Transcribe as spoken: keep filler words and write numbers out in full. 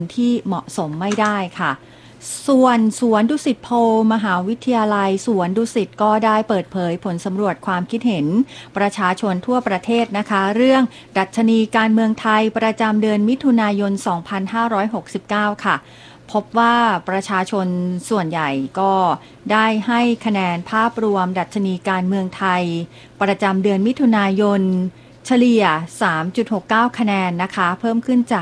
ที่เหมาะสมไม่ได้ค่ะส่วนสวนดุสิตโพลมหาวิทยาลัยสวนดุสิตก็ได้เปิดเผยผลสำรวจความคิดเห็นประชาชนทั่วประเทศนะคะเรื่องดัชนีการเมืองไทยประจำเดือนมิถุนายน สองพันห้าร้อยหกสิบเก้า ค่ะพบว่าประชาชนส่วนใหญ่ก็ได้ให้คะแนนภาพรวมดัชนีการเมืองไทยประจำเดือนมิถุนายนเฉลี่ย สามจุดหกเก้า คะแนนนะคะเพิ่มขึ้นจาก